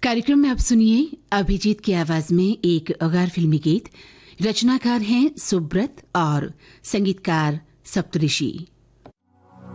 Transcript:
कार्यक्रम में आप सुनिए अभिजीत की आवाज में एक गैर फिल्मी गीत। रचनाकार हैं सुब्रत और संगीतकार सप्तऋषि।